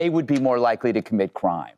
they would be more likely to commit crime.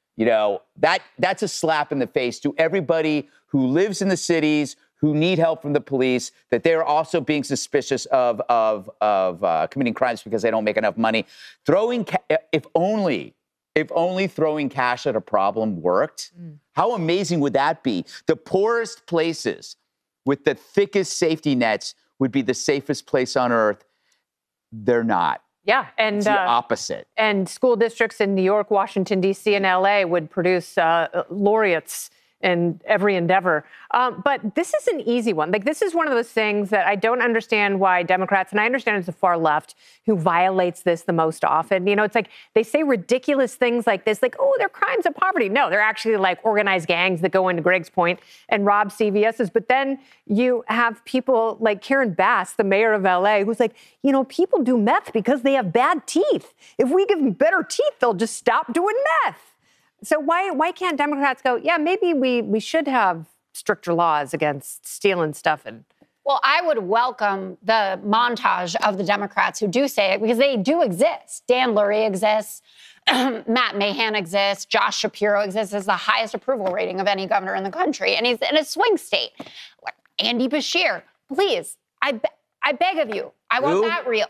That's a slap in the face to everybody who lives in the cities, who need help from the police, that they're also being suspicious of committing crimes because they don't make enough money. If only throwing cash at a problem worked, how amazing would that be? The poorest places with the thickest safety nets would be the safest place on earth. They're not. Yeah, and it's the opposite. And school districts in New York, Washington, D.C., and L.A. would produce laureates in every endeavor. But this is an easy one. Like, this is one of those things that I don't understand why Democrats, and I understand it's the far left who violates this the most often. It's like they say ridiculous things like this, like, oh, they're crimes of poverty. No, they're actually like organized gangs that go into Greg's point and rob CVS's. But then you have people like Karen Bass, the mayor of LA, who's like, people do meth because they have bad teeth. If we give them better teeth, they'll just stop doing meth. So why can't Democrats go, yeah, maybe we should have stricter laws against stealing stuff? Well, I would welcome the montage of the Democrats who do say it, because they do exist. Dan Lurie exists. Matt Mahan exists. Josh Shapiro exists. Has the highest approval rating of any governor in the country. And he's in a swing state. Andy Beshear, please, I beg of you. I want that real.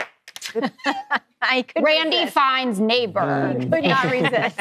Randy resist. Fine's neighbor. Could not resist.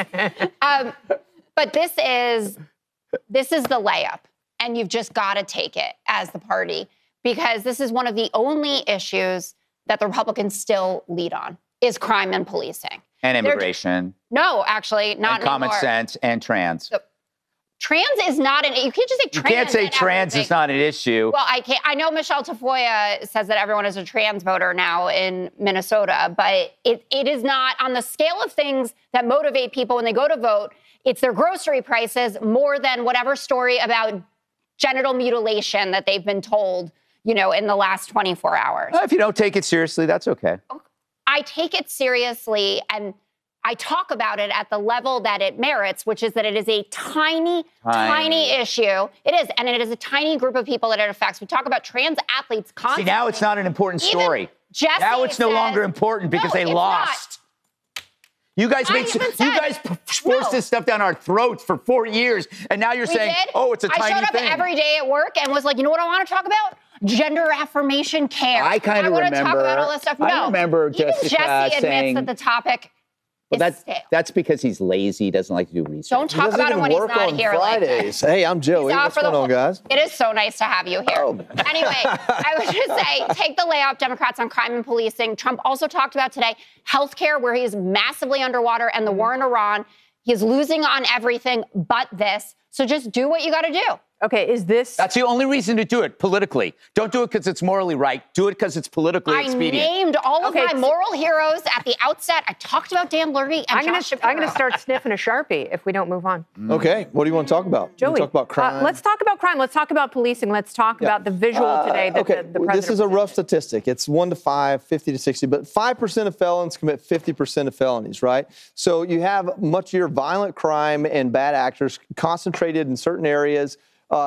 But this is the layup, and you've just got to take it as the party, because this is one of the only issues that the Republicans still lead on, is crime and policing. And immigration. No, actually, not and common anymore. sense and trans. So, trans is not you can't just say trans. You can't say trans is not an issue. Well, I know Michelle Tafoya says that everyone is a trans voter now in Minnesota, but it is not on the scale of things that motivate people when they go to vote. It's their grocery prices more than whatever story about genital mutilation that they've been told, in the last 24 hours. If you don't take it seriously, that's okay. I take it seriously, and I talk about it at the level that it merits, which is that it is a tiny issue. It is, and it is a tiny group of people that it affects. We talk about trans athletes constantly. See, now it's not an important story. Now it's no longer important because they lost. You guys forced this stuff down our throats for 4 years, and now you're saying, oh, it's a tiny thing. I showed up every day at work and was like, you know what I want to talk about? Gender affirmation care. I kind of remember. I want to talk about all this stuff. No, I remember Jessica Jesse saying, admits that the topic that's because he's lazy, doesn't like to do research. Don't talk about it when he's not here. Fridays. Hey, I'm Joey. What's going on, guys? It is so nice to have you here. Anyway, I would just say, take the layup, Democrats, on crime and policing. Trump also talked about today healthcare, where he is massively underwater, and the war in Iran. He is losing on everything but this. So just do what you got to do. Okay, is this... That's the only reason to do it, politically. Don't do it because it's morally right. Do it because it's politically expedient. I named all of my moral heroes at the outset. I talked about Dan Lurie and Josh Shapiro. I'm going to start sniffing a Sharpie if we don't move on. Okay, what do you want to talk about? Joey, talk about crime? Let's talk about crime. Let's talk about policing. Let's talk about the visual today that the president... This is a rough statistic. It's 1 to 5, 50 to 60, but 5% of felons commit 50% of felonies, right? So you have much of your violent crime and bad actors concentrated in certain areas,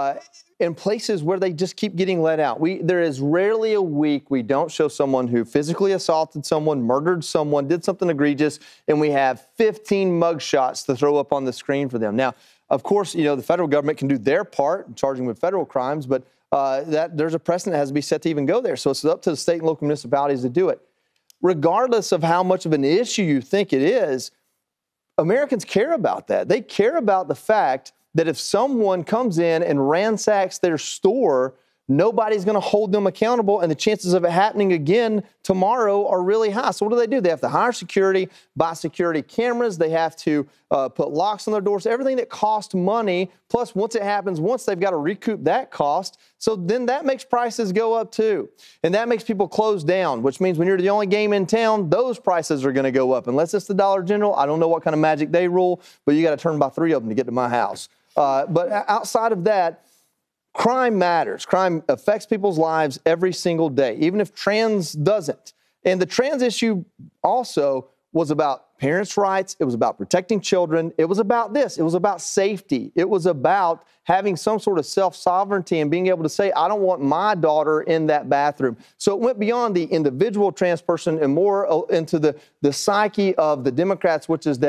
in places where they just keep getting let out. There is rarely a week we don't show someone who physically assaulted someone, murdered someone, did something egregious, and we have 15 mugshots to throw up on the screen for them. Now, of course, the federal government can do their part, charging with federal crimes, but there's a precedent that has to be set to even go there. So it's up to the state and local municipalities to do it. Regardless of how much of an issue you think it is, Americans care about that. They care about the fact that if someone comes in and ransacks their store, nobody's going to hold them accountable, and the chances of it happening again tomorrow are really high. So what do? They have to hire security, buy security cameras. They have to put locks on their doors, everything that costs money. Plus, once it happens, they've got to recoup that cost. So then that makes prices go up too. And that makes people close down, which means when you're the only game in town, those prices are going to go up. Unless it's the Dollar General, I don't know what kind of magic they rule, but you got to turn by 3 of them to get to my house. But outside of that, crime matters. Crime affects people's lives every single day, even if trans doesn't. And the trans issue also was about parents' rights. It was about protecting children. It was about this. It was about safety. It was about having some sort of self-sovereignty and being able to say, I don't want my daughter in that bathroom. So it went beyond the individual trans person and more into the psyche of the Democrats, which is that